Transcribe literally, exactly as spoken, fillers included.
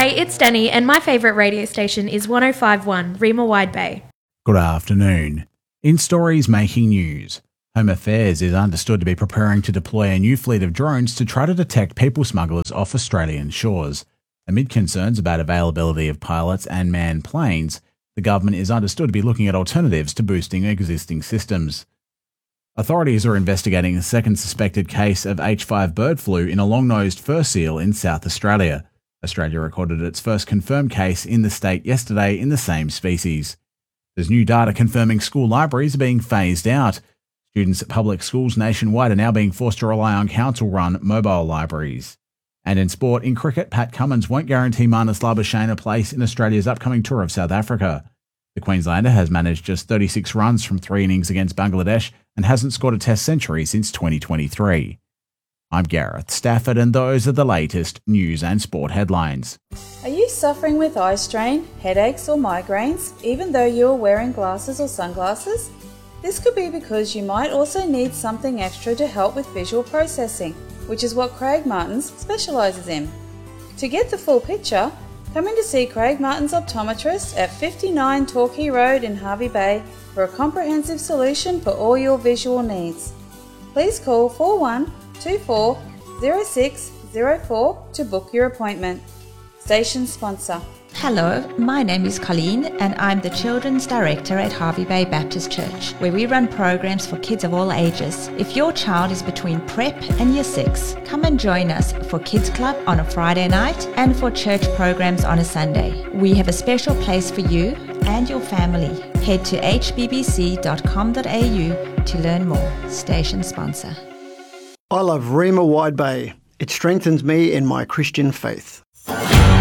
G'day, it's Danny, and my favourite radio station is one oh five point one, Rima Wide Bay. Good afternoon. In stories making news, Home Affairs is understood to be preparing to deploy a new fleet of drones to try to detect people smugglers off Australian shores. Amid concerns about availability of pilots and manned planes, the government is understood to be looking at alternatives to boosting existing systems. Authorities are investigating a second suspected case of H five bird flu in a long-nosed fur seal in South Australia. Australia recorded its first confirmed case in the state yesterday in the same species. There's new data confirming school libraries are being phased out. Students at public schools nationwide are now being forced to rely on council-run mobile libraries. And in sport, in cricket, Pat Cummins won't guarantee Marnus Labuschagne a place in Australia's upcoming tour of South Africa. The Queenslander has managed just thirty-six runs from three innings against Bangladesh and hasn't scored a Test century since twenty twenty-three. I'm Gareth Stafford, and those are the latest news and sport headlines. Are you suffering with eye strain, headaches or migraines, even though you are wearing glasses or sunglasses? This could be because you might also need something extra to help with visual processing, which is what Craig Martins specialises in. To get the full picture, come in to see Craig Martins Optometrist at fifty-nine Torquay Road in Hervey Bay for a comprehensive solution for all your visual needs. Please call four one two four zero six zero four to book your appointment. Station sponsor. Hello, my name is Colleen and I'm the Children's Director at Hervey Bay Baptist Church, where we run programs for kids of all ages. If your child is between prep and year six, come and join us for Kids Club on a Friday night and for church programs on a Sunday. We have a special place for you and your family. Head to h b b c dot com dot a u to learn more. Station sponsor. I love Rima Wide Bay. It strengthens me in my Christian faith.